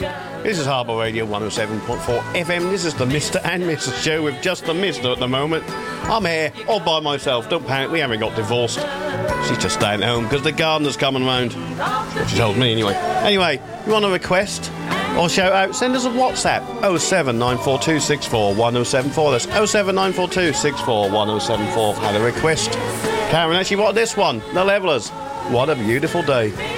This is Harbour Radio 107.4 FM. This is the Mr. and Mrs. show with just the Mr. at the moment. I'm here all by myself. Don't panic, we haven't got divorced. She's just staying at home because the gardener's coming round. She told me anyway. Anyway, you want a request or shout out? Send us a WhatsApp. 07942 64 1074. That's 07942 64 1074. Had a request. Karen, actually, what this one? The Levellers. What a beautiful day.